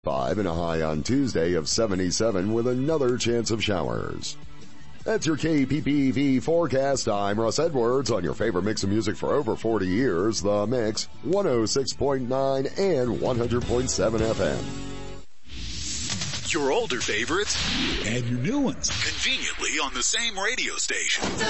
5 and a high on Tuesday of 77 with another chance of showers. That's your KPPV forecast. I'm Russ Edwards on your favorite mix of music for over 40 years, The Mix, 106.9 and 100.7 FM. Your older favorites and your new ones conveniently on the same radio station.